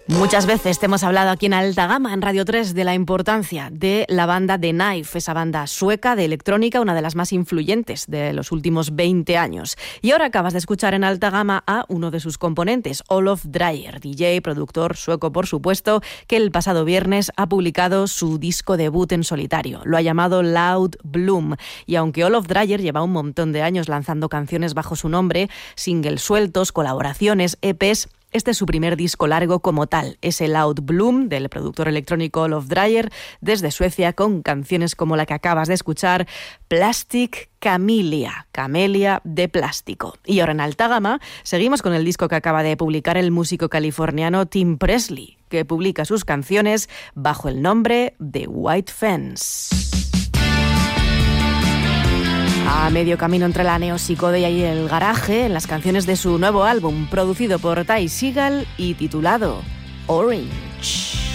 Muchas veces te hemos hablado aquí en Alta Gama, en Radio 3, de la importancia de la banda The Knife, esa banda sueca de electrónica, una de las más influyentes de los últimos 20 años. Y ahora acabas de escuchar en Alta Gama a uno de sus componentes, Olof Dreyer, DJ, productor sueco por supuesto, que el pasado viernes ha publicado su disco debut en solitario. Lo ha llamado Loud Bloom. Y aunque Olof Dreyer lleva un montón de años lanzando canciones bajo su nombre, singles sueltos, colaboraciones, EPs, este es su primer disco largo como tal, es el Loud Bloom del productor electrónico Olof Dreyer desde Suecia, con canciones como la que acabas de escuchar, Plastic Camellia, Camelia de plástico. Y ahora en Alta Gama seguimos con el disco que acaba de publicar el músico californiano Tim Presley, que publica sus canciones bajo el nombre de White Fence. A medio camino entre la neopsicodelia y el garaje, en las canciones de su nuevo álbum, producido por Ty Segall y titulado Orange.